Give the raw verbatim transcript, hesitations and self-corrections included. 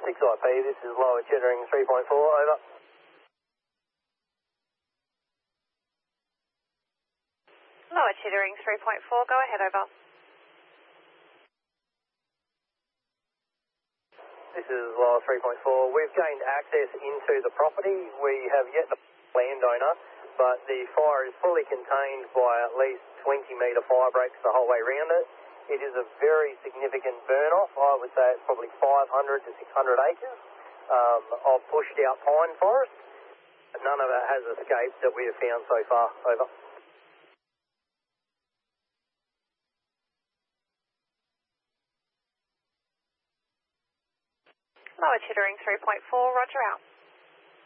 six I P, this is Lower Chittering three point four, over. Lower Chittering three point four, go ahead, over. This is Lower three point four. We've gained access into the property. We have yet to landowner, but the fire is fully contained by at least twenty metre fire breaks the whole way around it. It is a very significant burn-off. I would say it's probably five hundred to six hundred acres um, of pushed out pine forest. None of it has escaped that we have found so far. Over. Lower Chittering three point four, roger out.